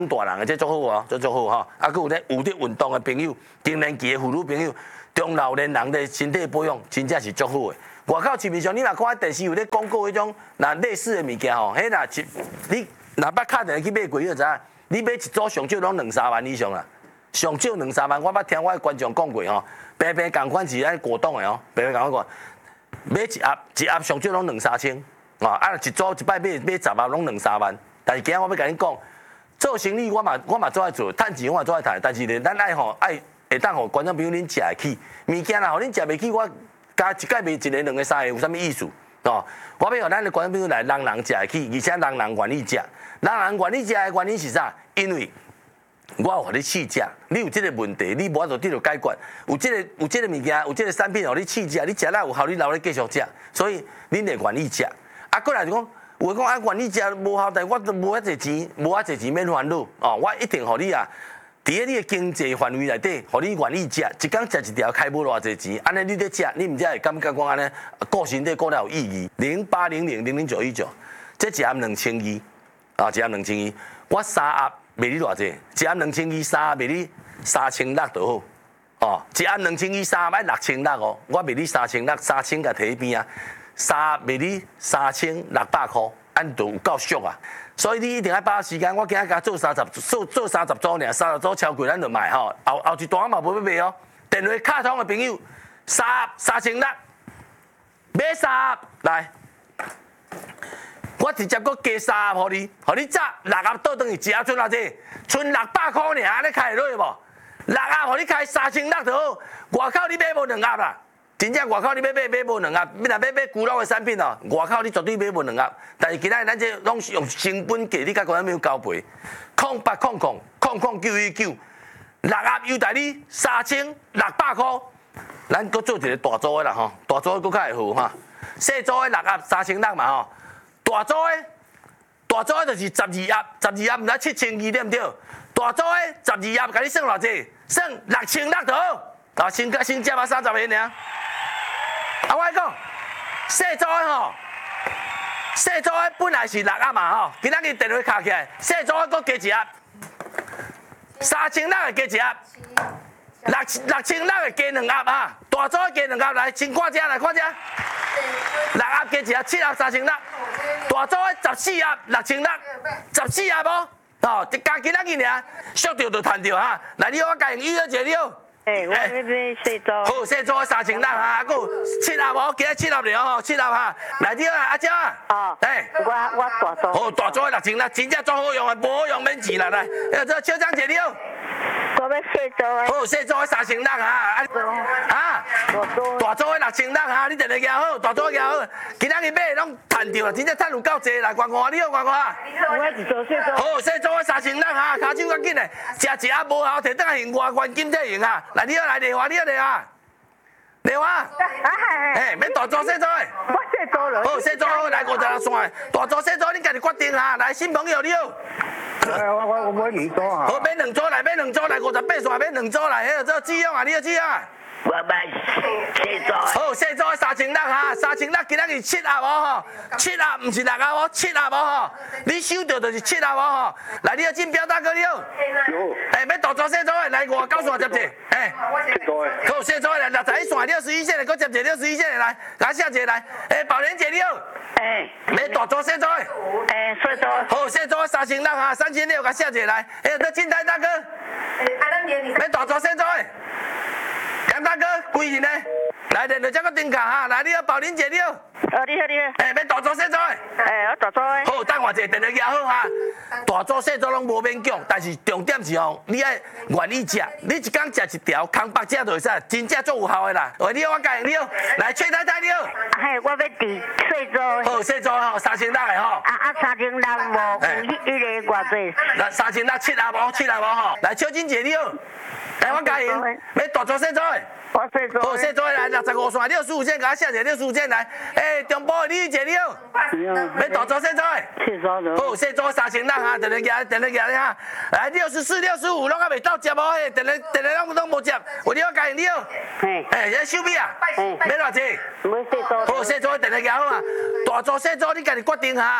大人的这足好哦，这足好哈。啊，佮有咧有咧运动的朋友，更年期的妇女朋友，中老年人的身体保养，真正是足好的。外口市面上你若看电视有咧广告迄种，那类似的物件吼，迄若你若捌敲电话去买过，你就知影，你买一组上少拢2-3万以上啦，上少2-3万，我捌听我的观众讲过吼，平平共款是安果冻的哦，平平共款买一盒上少拢2-3千，啊，一组一摆买10盒拢2-3万，但是今日我要甲你讲。做生意我嘛做爱做，趁钱我嘛做爱趁，但是咧，咱爱会当互观众朋友恁食会起，物件啦，互恁食袂起，我加一届卖1个、2个、3个，有啥物意思？哦，我要互咱的观众朋友来，人食会起，而且人愿意食，人愿意食的原因是啥？因为我有互你试食，你有即个问题，你无法度得到解决，有即个物件，有即个产品互你试食，你食了有效，你留咧继续食，所以恁会愿意食。啊，过来就讲。有讲啊，愿意食无效，但我都无遐侪钱，无遐侪钱免烦恼哦。我一定互你啊，伫咧你的经济范围内底，互你愿意食，一工食一条，开无偌侪钱，安尼你咧食，你毋才会感觉讲安尼顾身体顾了有意义。08000919，这一盒2200啊，一盒2200，我3盒卖你偌济？一盒2200，3盒卖你3600就好。哦，一盒2200，3盒要6600哦，我卖你3600，3000甲摕喺边啊。3盒卖你3600块，安就有够俗啊！所以你一定要把握时间。我今仔甲做30组尔，30组超过咱就卖吼。后一段嘛无要卖哦。电话卡通的朋友，3盒3600，买3盒来，我直接搁加3盒互你炸6盒倒转去，一盒剩偌济？剩600块尔，安尼开会落去无？6盒互你开3600就好，外口你买无2盒啦。真正外口你买无2盒，你若买古老的产品哦，外口你绝对买无2盒。但是今仔咱这拢是用成本价，你甲观众朋友交赔，08000099，6盒优待你3600块。咱搁做一个大组的啦吼，大组的搁较会好哈。小组的6盒3600嘛吼，大组的就是12盒，12盒毋知7200对毋对？大组的12盒，甲你算偌济？算6600就好。啊，先加嘛30个尔。啊，我讲，小组的吼，小组的本来是6盒嘛吼，今仔日电话卡起来，小组的搁加一盒，3600的加一盒，6600的加2盒啊，大组的加2盒来，先看遮来看遮，6盒加一盒7盒3600，大组的14盒6600，14盒无？哦，加今仔日尔，俗着就赚着哈，来你我甲用1个了。 我要买小组。 好，小组3600哈，还有7盒无？今日7盒了吼，7盒哈。来你啊，阿娇啊。 哦。我大组。 好，大组的6600，真正足好用的，无好用免钱啦来。这小张姐了。 我要小组的。 好，小组的3600哈。啊。大组的6600哈，你定定行好，大组行好。今仔日买拢赚着啦，真正赚有够济啦，看看你好看看。 我一组小组。 好，小组的3600哈，骹手较紧的，食一盒无效，摕倒来用外观金体用啊。来，你好来电话，你好电话。电话。哎，免大组小组的。 我小组了。 好，小组好来56线，大组小组你家己决定哈。来，新朋友你好。 我买2组啊。 好，买2组来，买2组来58线，买2组来，迄个做志勇啊，你好志勇啊。 我买小组。 好，小组的3600哈，3600今仔日7盒哦吼，7盒毋是6盒哦，7盒哦吼，你收到就是7盒哦吼。来，你好进标大哥你好。 有。 哎，要大组小组的来59线接者，哎。 小组的。 好，小组的来61线61线的，搁接者61线的来，来下者来。哎，宝莲姐你好。 哎。 要大组小组的。 哎，小组。 好，小组的3600哈，3600甲下者来。哎，这金泰大哥。要大组小组的。杨大哥，贵人呢？来，连着这个顶卡哈，来，你好，宝莲姐你好。 你好。 哎，要大组小组的。 哎，我大组的。 好，等我一下，电话举好哈。大组小组拢无免讲，但是重点是吼，你爱愿意食，你一工食一条，空白食就会使，真正足有效的啦。喂，你好，我教你好。来，崔太太你好。 嘿，我要伫小组。 好，小组吼，3600的吼。 3600无，有迄个偌济。 来，3600 7盒无，7盒无吼。来，秋金姐你好。来，我教你，要大组小组的。 我小组。 好，小组的来65线65线，甲我写者65线来。哎，中部的李姐你好。要大组小组的。好，小组3600哈，电话举哈。来64、65拢还未到接无？嘿，电话拢无接。有你好，家人你好。 嘿。 哎，这手臂啊。要偌济？ 买小组。 好，小组的电话举好啊。大组小组你家己决定哈。